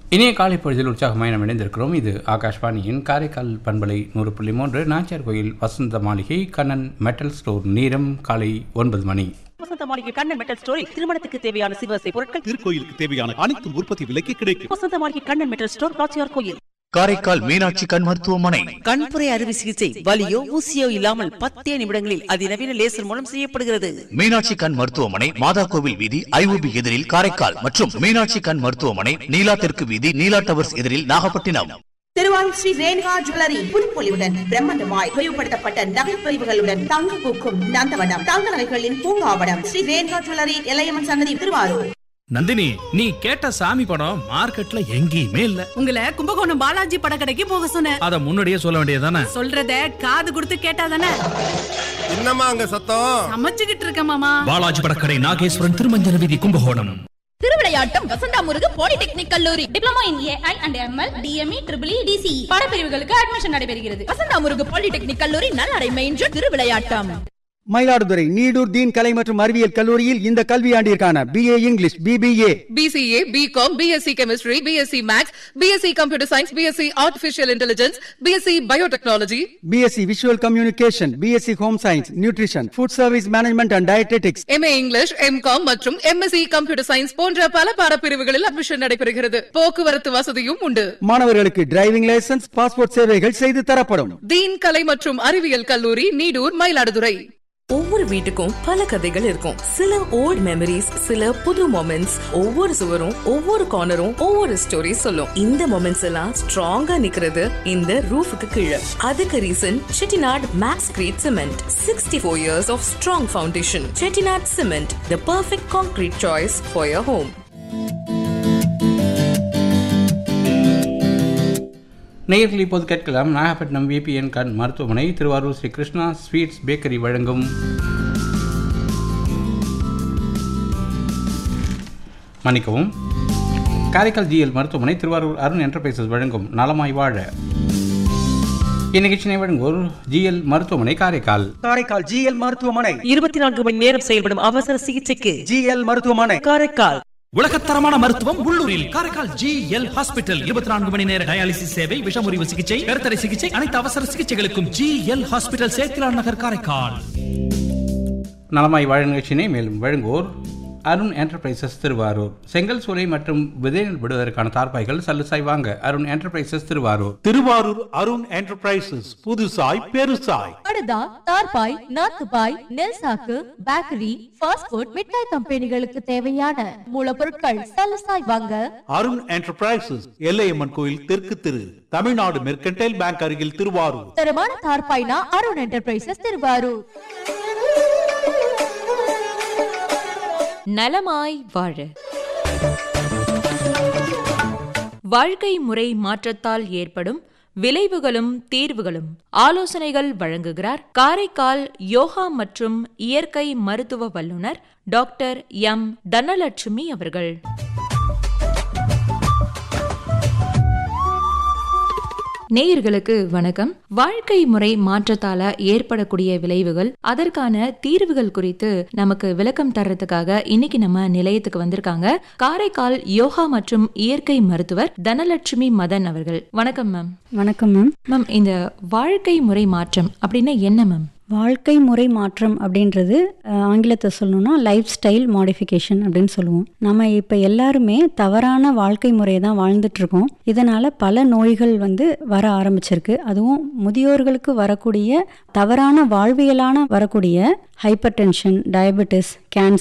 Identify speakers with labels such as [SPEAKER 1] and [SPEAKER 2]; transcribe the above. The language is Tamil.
[SPEAKER 1] இனிய காலை பொழுதில் உற்சாகமாய் நாம் இணைந்திருக்கிறோம். இது ஆகாஷ்வாணியின் காரைக்கால் பண்பலை 100.3 நாச்சியார் கோயில் வசந்த மாளிகை கண்ணன் மெட்டல் ஸ்டோர். நேரம் காலை 9 மணி.
[SPEAKER 2] வசந்த மாளிகை கண்ணன் மெட்டல் ஸ்டோரில் திருமணத்துக்கு தேவையான சிவசை பொருட்கள்,
[SPEAKER 3] திருக்கோயிலுக்கு தேவையான அனைத்து உற்பத்தி விலைக்கு கிடைக்கும்.
[SPEAKER 2] வசந்த மாளிகை கண்ணன் மெட்டல் ஸ்டோர், நாச்சியார் கோயில்.
[SPEAKER 4] காரைக்கால் மீனாட்சி கண் மருத்துவமனை.
[SPEAKER 2] கண்புரை அறுவை சிகிச்சை வலியோ ஊசியோ இல்லாமல் 10 நிமிடங்களில் அதிநவீன லேசர் மூலம் செய்யப்படுகிறது.
[SPEAKER 4] மீனாட்சி கண் மருத்துவமனை மாதா கோவில் வீதி ஐஓபி எதிரில் காரைக்கால் மற்றும் மீனாட்சி கண் மருத்துவமனை நீலா தெற்கு வீதி நீலா டவர்ஸ் எதிரில் நாகப்பட்டினம்.
[SPEAKER 5] திருவாரூர் ஸ்ரீ ரேணுகா ஜுவல்லரி புதுப்பொலிவுடன் பிரம்மாண்டமாய் விரிவுபடுத்தப்பட்ட நகைப்பொலிவுகளுடன் தங்க பூக்கும் நந்தவனம் தங்க நகைகளின் பூங்காவனம் ஸ்ரீ ரேணுகா ஜுவல்லரி எல்லையம்மன் சன்னதி திருவாரூர்.
[SPEAKER 6] நந்தினி, நீ கேட்ட சாமி படம் மார்க்கெட்ல எங்கேயுமே இல்ல.
[SPEAKER 7] உங்களை கும்பகோணம் பாலாஜி படக்கடைக்கு போக சொன்னேன்.
[SPEAKER 6] அத முன்னாடியே சொல்ல வேண்டியதானே?
[SPEAKER 7] சொல்றத காது கொடுத்து கேட்டாதானே.
[SPEAKER 8] என்னம்மா அங்க சத்தம்?
[SPEAKER 7] சமைச்சுக்கிட்டு இருக்க மாமா.
[SPEAKER 6] பாலாஜி படக்கடை, நாகேஸ்வரன், திருமஞ்சன வீதி, கும்பகோணம்.
[SPEAKER 9] திருவிளையாட்டம் வசந்தா முருகு பாலிடெக்னிக் கல்லூரி. Diploma in AI and ML, DME, EEE, DCE பாடப்பிரிவுகளுக்கு admission நடைபெறுகிறது. வசந்தா முருகு பாலிடெக்னிக் கல்லூரி, நல்லடை மெயின் ரோட், திருவிளையாட்டம்.
[SPEAKER 10] மயிலாடுதுறை நீடூர் தீன் கலை மற்றும் அறிவியல் கல்லூரியில் இந்த கல்வியாண்டிற்கான BA English, BBA,
[SPEAKER 11] BCA, BCom, BSc Chemistry, BSc Maths, BSc Computer Science, BSc Artificial Intelligence, BSc Biotechnology,
[SPEAKER 10] BSc Visual Communication, BSc Home Science, Nutrition, Food Service Management and Dietetics,
[SPEAKER 11] MA English, MCom மற்றும் MSc Computer Science போன்ற பல பாடப்பிரிவுகளில் அட்மிஷன் நடைபெறுகிறது. போக்குவரத்து வசதியும் உண்டு.
[SPEAKER 10] மாணவர்களுக்கு டிரைவிங் லைசன்ஸ், பாஸ்போர்ட் சேவைகள் செய்து தரப்படும்.
[SPEAKER 11] தீன் கலை மற்றும் அறிவியல் கல்லூரி, நீடூர், மயிலாடுதுறை.
[SPEAKER 12] ஒவ்வொரு வீட்டுக்கும் பல கதைகள் இருக்கும். சில ஓல்ட் மெமரிஸ், சில புது மொமெண்ட்ஸ். ஒவ்வொரு சுவரும் ஒவ்வொரு கார்னரும் ஒவ்வொரு ஸ்டோரி சொல்லும். இந்த மொமெண்ட்ஸ் எல்லாம் ஸ்ட்ராங்கா நிக்கிறது இந்த ரூஃபுக்கு கீழே. அதுக்கு reason Chettinad maths greet cement. 64 years of strong foundation. Chettinad cement, the perfect concrete choice for your home.
[SPEAKER 1] நேயர்கள் இப்போது கேட்கலாம். நாகப்பட்டினம் VPN கண் மருத்துவமனை, திருவாரூர் ஸ்ரீ கிருஷ்ணா ஸ்வீட்ஸ் பேக்கரி வழங்கும் மன்னிக்கவும் காரைக்கால் GL மருத்துவமனை, திருவாரூர் அருண் என்டர்பிரைசஸ் வழங்கும் நலமாய் வாழ. இந்நிகழ்ச்சியை வழங்குவோர் GL மருத்துவமனை, காரைக்கால்.
[SPEAKER 10] காரைக்கால் GL மருத்துவமனை
[SPEAKER 2] 24 மணி நேரம் செயல்படும் அவசர சிகிச்சைக்கு
[SPEAKER 10] GL மருத்துவமனை,
[SPEAKER 2] காரைக்கால்.
[SPEAKER 6] உலகத்தரமான மருத்துவம் உள்ளூரில் காரைக்கால் GL ஹாஸ்பிட்டல். 24 மணி நேர டயாலிசிஸ் சேவை, விஷமுறிவு சிகிச்சை, கருத்தடை சிகிச்சை, அனைத்து அவசர சிகிச்சைகளுக்கும் GL ஹாஸ்பிட்டல், சேத்திலான் நகர், காரைக்கால்.
[SPEAKER 1] நலமாய் வாழ நிகழ்ச்சியினை மேலும் வழங்குவோர் அருண் என்டர்பிரைசஸ், திருவாரூர். செங்கல் சூளை மற்றும் விதைநெல் விடுவதற்கான தார்பாய்கள் சல்லுசாய் வாங்க அருண் என்டர்பிரைசஸ், திருவாரூர்.
[SPEAKER 3] திருவாரூர் அருண் என்டர்பிரைசஸ், புதுசாய் பெருசாய்.
[SPEAKER 9] படுதா, தார்பாய், நாத்துபாய், நெல் சாக்கு, பேக்கரி, ஃபாஸ்ட் ஃபுட், மிட்டாய் கம்பெனிகளுக்கு தேவையான மூலப்பொருட்கள் சல்லுசாய் வாங்க
[SPEAKER 3] அருண் என்டர்பிரைசஸ், எல்லையம்மன் கோயில் தெற்கு திரு, தமிழ்நாடு மெர்கன்டைல் பேங்க் அருகில், திருவாரூர்.
[SPEAKER 9] தரமான தார்பாய்னா அருண் என்டர்பிரைசஸ், திருவாரூர்.
[SPEAKER 12] நலமாய் வாழ. வாழ்க்கை முறை மாற்றத்தால் ஏற்படும் விளைவுகளும் தீர்வுகளும் ஆலோசனைகள் வழங்குகிறார் காரைக்கால் யோகா மற்றும் இயற்கை மருத்துவ வல்லுநர் டாக்டர் எம் தனலட்சுமி அவர்கள். நேயர்களுக்கு வணக்கம். வாழ்க்கை முறை மாற்றத்தால ஏற்படக்கூடிய விளைவுகள், அதற்கான தீர்வுகள் குறித்து நமக்கு விளக்கம் தர்றதுக்காக இன்னைக்கு நம்ம நிலையத்துக்கு வந்திருக்காங்க காரைக்கால் யோகா மற்றும் இயற்கை மருத்துவர் தனலட்சுமி மதன் அவர்கள். வணக்கம் மேம்.
[SPEAKER 13] வணக்கம் மேம்.
[SPEAKER 12] மேம், இந்த வாழ்க்கை முறை மாற்றம் அப்படின்னா என்ன மேம்?
[SPEAKER 13] வாழ்க்கை முறை மாற்றம் அப்படின்றது ஆங்கிலத்தை சொல்லணும்னா லைஃப் ஸ்டைல் மாடிஃபிகேஷன் அப்படின்னு சொல்லுவோம். நம்ம இப்போ எல்லாருமே தவறான வாழ்க்கை முறையை தான் வாழ்ந்துட்டுருக்கோம். இதனால் பல நோய்கள் வர ஆரம்பிச்சிருக்கு. அதுவும் முதியோர்களுக்கு வரக்கூடிய தவறான வாழ்வியலான வரக்கூடிய ஹைப்பர் டென்ஷன், டயபெட்டிஸ், கேன்சர்